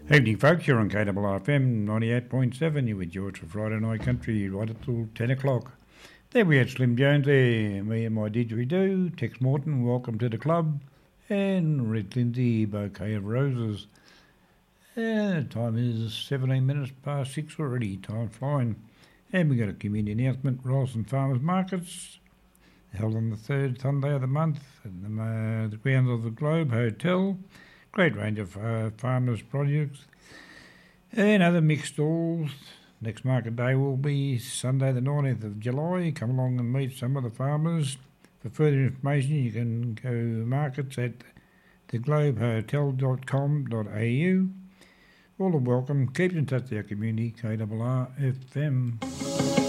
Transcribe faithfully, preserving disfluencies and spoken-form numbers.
Evening, folks. You're on K R R F M ninety-eight point seven. You're with George for Friday Night Country right until ten o'clock. There we had Slim Jones there, me and my didgeridoo, Tex Morton, welcome to the club, and Red Lindsay, bouquet of roses. Uh, time is seventeen minutes past six already, time flying. And we got a community announcement, Rolleston Farmers Markets, held on the third Sunday of the month at the, uh, the grounds of the Globe Hotel. Great range of uh, farmers' produce and other mixed stalls. Next market day will be Sunday the nineteenth of July. Come along and meet some of the farmers. For further information, you can go to markets at the globe hotel dot com dot a u. All are welcome. Keep in touch with our community, K R R F M.